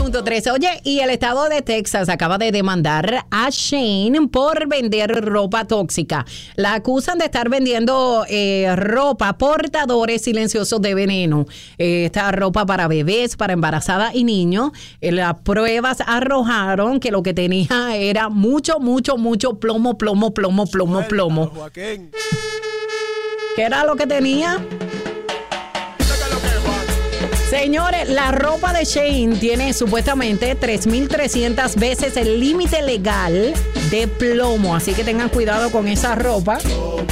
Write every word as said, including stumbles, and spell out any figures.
punto tres. Oye, y el estado de Texas acaba de demandar a Shein por vender ropa tóxica. La acusan de estar vendiendo eh, ropa portadores silenciosos de veneno. Eh, esta ropa para bebés, para embarazadas y niños. Eh, las pruebas arrojaron que lo que tenía era mucho, mucho, mucho plomo, plomo, plomo, plomo, plomo. ¿Qué era lo que tenía? Señores, la ropa de Shein tiene supuestamente tres mil trescientas veces el límite legal de plomo, así que tengan cuidado con esa ropa.